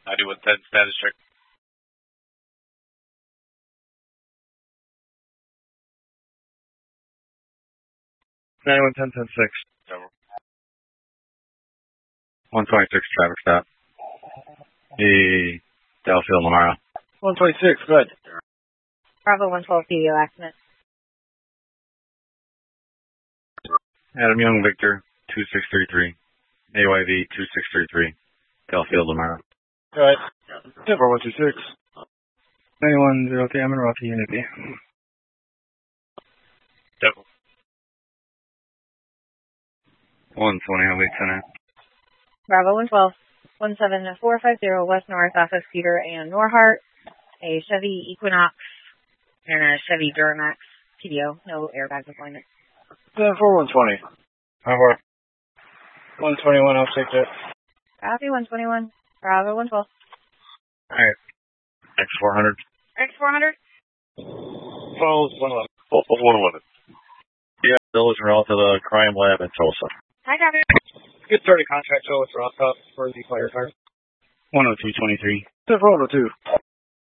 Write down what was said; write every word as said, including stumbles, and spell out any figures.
I do with Ted status check. ninety-one ten ten six. one twenty-six traffic stop. The Delfield Lamara. one twenty-six, good. Bravo one twelve, P D O accident. Adam Young, Victor, two six three three. A Y V two six three three. Delfield Lamara. Go ahead. Denver one two six. ninety-one zero three, I'm in Rocky Unity. Devil. one twenty, I'll wait ten. Bravo one twelve, one seven four five zero West North off of Cedar and Norhart. A Chevy Equinox and a Chevy Duramax P D O. No airbag deployment. Denver one twenty. How far? one twenty-one, I'll take that. Copy one twenty-one. Bravo one twelve. Alright. X four hundred. X four hundred. Falls one eleven. one eleven. Yeah, those are all to the crime lab in Tulsa. Hi, copy. Get started contract, so it's Ross up for the fire car. one oh two twenty-three. Denver one oh two.